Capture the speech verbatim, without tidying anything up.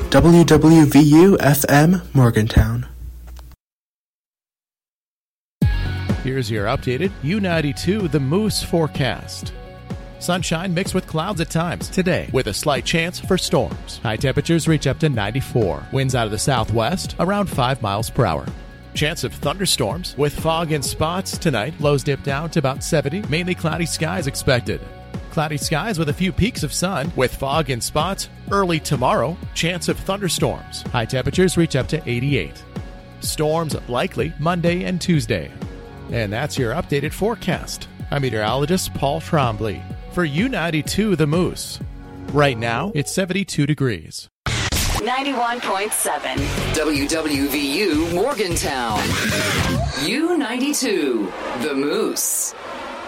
W W V U F M Morgantown. Here's your updated U ninety-two The Moose forecast. Sunshine mixed with clouds at times today with a slight chance for storms. High temperatures reach up to ninety-four. Winds out of the southwest around five miles per hour. Chance of thunderstorms with fog in spots tonight. Lows dip down to about seventy. Mainly cloudy skies expected. Cloudy skies with a few peaks of sun with fog in spots early tomorrow. Chance of thunderstorms. High temperatures reach up to eighty-eight. Storms likely Monday and Tuesday. And that's your updated forecast. I'm meteorologist Paul Trombley for U ninety-two The Moose. Right now, it's seventy-two degrees. ninety-one point seven W W V U Morgantown. U ninety-two The Moose.